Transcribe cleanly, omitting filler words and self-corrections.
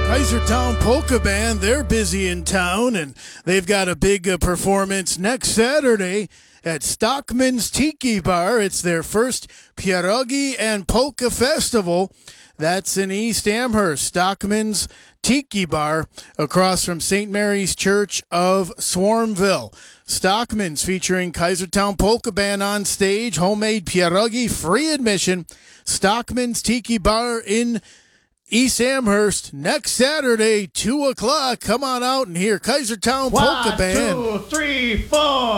Kaisertown Polka Band, they're busy in town, and they've got a big performance next Saturday at Stockman's Tiki Bar. It's their first pierogi and polka festival. That's in East Amherst, Stockman's Tiki Bar, across from St. Mary's Church of Swarmville. Stockman's featuring Kaisertown Polka Band on stage, homemade pierogi, free admission. Stockman's Tiki Bar in East Amherst next Saturday, 2 o'clock. Come on out and hear Kaisertown Polka Band. 1, 2, 3, 4.